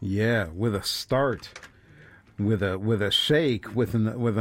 Yeah, with a start, with a shake, with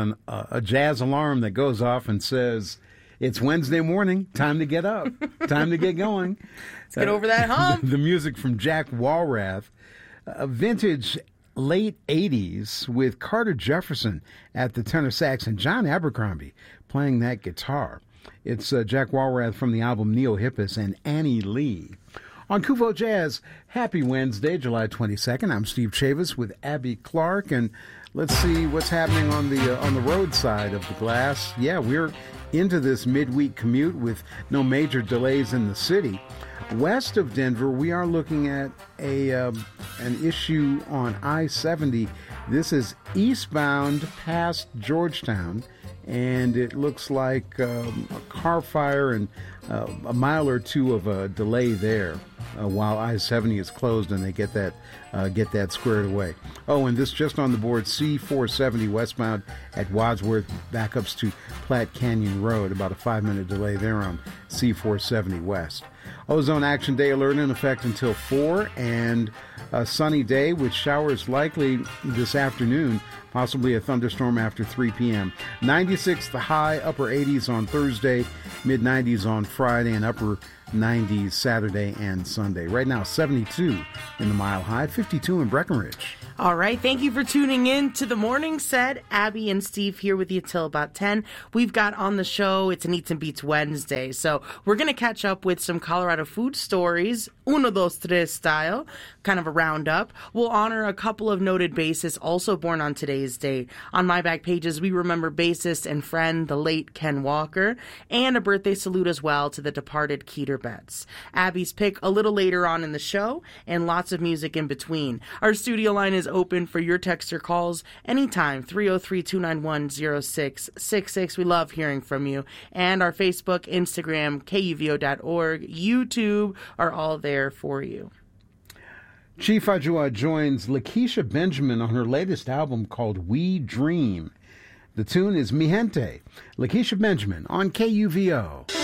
a jazz alarm that goes off and says, "It's Wednesday morning. Time to get up. Time to get going." Let's get over that hump. The music from Jack Walrath, a vintage late 80s with Carter Jefferson at the tenor sax and John Abercrombie playing that guitar. It's Jack Walrath from the album Neo Hippus and Annie Lee. On Kuvo Jazz, happy Wednesday, July 22nd. I'm Steve Chavis with Abby Clark, and let's see what's happening on the road side of the glass. Yeah, we're into this midweek commute with no major delays in the city. West of Denver, we are looking at an issue on I-70. This is eastbound past Georgetown, and it looks like a car fire and a mile or two of a delay there while I-70 is closed and they get that squared away. Oh, and this just on the board, C-470 westbound at Wadsworth, backups to Platte Canyon Road, about a 5-minute delay there on C-470 west. Ozone Action Day alert in effect until 4, and a sunny day with showers likely this afternoon, possibly a thunderstorm after 3 p.m. 96 the high, upper 80s on Thursday, mid-90s on Friday, and upper 90s Saturday and Sunday. Right now, 72 in the Mile High, 52 in Breckenridge. All right, thank you for tuning in to the morning set. Abby and Steve here with you till about 10. We've got on the show, it's an Eats and Beats Wednesday, so we're going to catch up with some Colorado food stories, uno, dos, tres style, kind of a roundup. We'll honor a couple of noted bassists also born on today's date. On my back pages, we remember bassist and friend, the late Ken Walker, and a birthday salute as well to the departed Keeter Betts. Abby's pick a little later on in the show, and lots of music in between. Our studio line is open for your text or calls anytime, 303-291-0666. We love hearing from you. And our Facebook, Instagram, KUVO.org, YouTube are all there for you. Chief Ajua joins Lakeisha Benjamin on her latest album called We Dream. The tune is Mi Gente. Lakeisha Benjamin on KUVO.